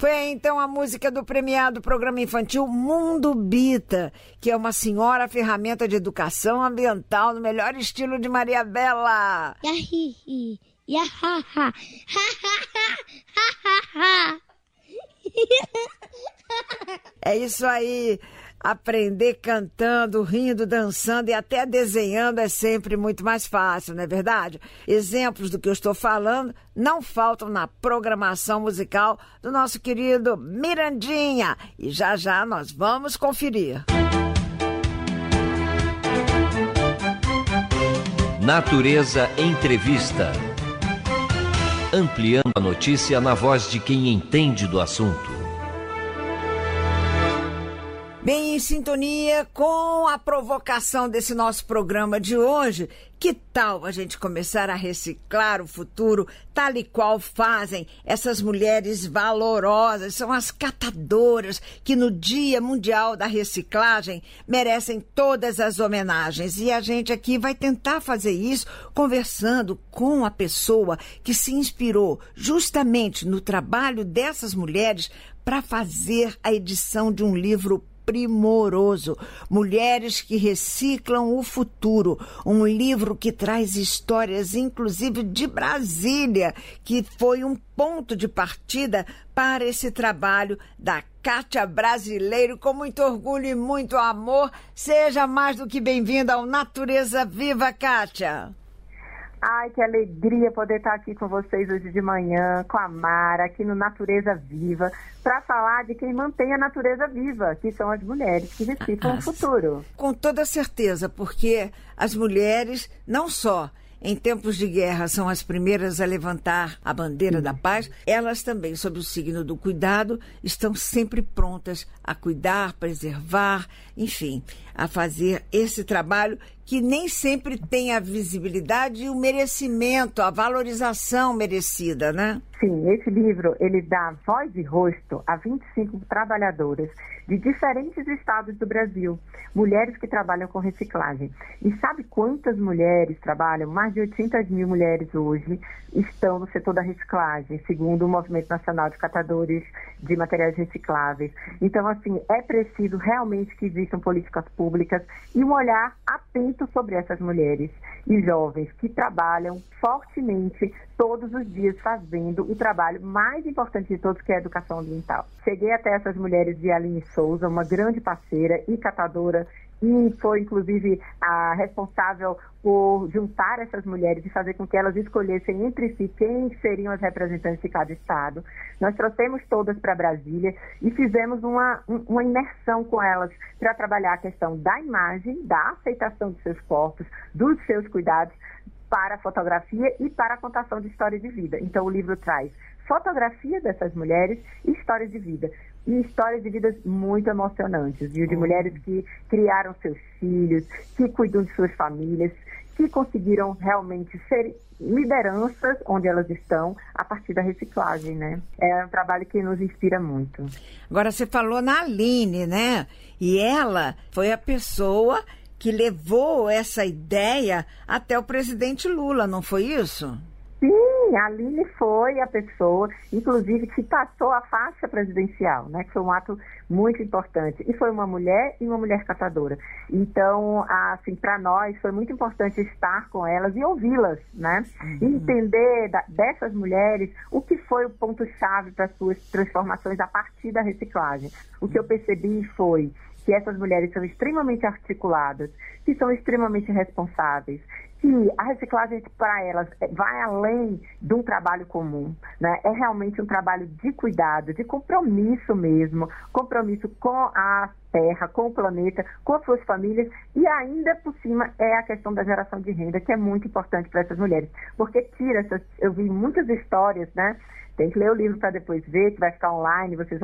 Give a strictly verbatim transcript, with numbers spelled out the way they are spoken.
Foi então a música do premiado programa infantil Mundo Bita, que é uma senhora ferramenta de educação ambiental no melhor estilo de Maria Bela. Yahihi, yahaha, É isso aí. Aprender cantando, rindo, dançando e até desenhando é sempre muito mais fácil, não é verdade? Exemplos do que eu estou falando não faltam na programação musical do nosso querido Mirandinha. E já já nós vamos conferir. Natureza Entrevista. Ampliando a notícia na voz de quem entende do assunto. Bem, em sintonia com a provocação desse nosso programa de hoje, que tal a gente começar a reciclar o futuro tal e qual fazem essas mulheres valorosas, são as catadoras que no Dia Mundial da Reciclagem merecem todas as homenagens. E a gente aqui vai tentar fazer isso conversando com a pessoa que se inspirou justamente no trabalho dessas mulheres para fazer a edição de um livro primoroso, Mulheres que Reciclam o Futuro, um livro que traz histórias, inclusive de Brasília, que foi um ponto de partida para esse trabalho da Kátia Brasileiro. Com muito orgulho e muito amor, seja mais do que bem-vinda ao Natureza Viva, Kátia. Ai, que alegria poder estar aqui com vocês hoje de manhã, com a Mara, aqui no Natureza Viva, para falar de quem mantém a natureza viva, que são as mulheres que reciclam ah, o futuro. Com toda certeza, porque as mulheres não só em tempos de guerra são as primeiras a levantar a bandeira Sim. da paz, elas também, sob o signo do cuidado, estão sempre prontas a cuidar, preservar, enfim, a fazer esse trabalho que nem sempre tem a visibilidade e o merecimento, a valorização merecida, né? Sim, esse livro, ele dá voz e rosto a vinte e cinco trabalhadoras de diferentes estados do Brasil, mulheres que trabalham com reciclagem. E sabe quantas mulheres trabalham? Mais de oitocentas mil mulheres hoje estão no setor da reciclagem, segundo o Movimento Nacional de Catadores de Materiais Recicláveis. Então, assim, é preciso realmente que existam políticas públicas e um olhar atento sobre essas mulheres e jovens que trabalham fortemente todos os dias fazendo o trabalho mais importante de todos, que é a educação ambiental. Cheguei até essas mulheres de Aline Souza, uma grande parceira e catadora, e foi, inclusive, a responsável por juntar essas mulheres e fazer com que elas escolhessem entre si quem seriam as representantes de cada estado. Nós trouxemos todas para Brasília e fizemos uma, uma imersão com elas para trabalhar a questão da imagem, da aceitação dos seus corpos, dos seus cuidados para a fotografia e para a contação de histórias de vida. Então, o livro traz fotografia dessas mulheres e histórias de vida. E histórias de vidas muito emocionantes, viu? De mulheres que criaram seus filhos, que cuidam de suas famílias, que conseguiram realmente ser lideranças onde elas estão a partir da reciclagem, né? É um trabalho que nos inspira muito. Agora, você falou na Aline, né? E ela foi a pessoa que levou essa ideia até o presidente Lula, não foi isso? Sim, a Aline foi a pessoa, inclusive, que passou a faixa presidencial, né? Que foi um ato muito importante. E foi uma mulher e uma mulher catadora. Então, assim, para nós foi muito importante estar com elas e ouvi-las, né? Uhum. E entender da, dessas mulheres o que foi o ponto-chave para suas transformações a partir da reciclagem. O que eu percebi foi que essas mulheres são extremamente articuladas, que são extremamente responsáveis, que a reciclagem para elas vai além de um trabalho comum, né? É realmente um trabalho de cuidado, de compromisso mesmo, compromisso com a terra, com o planeta, com as suas famílias, e ainda por cima é a questão da geração de renda, que é muito importante para essas mulheres, porque tira essas, eu vi muitas histórias, né? Tem que ler o livro para depois ver, que vai ficar online, vocês vão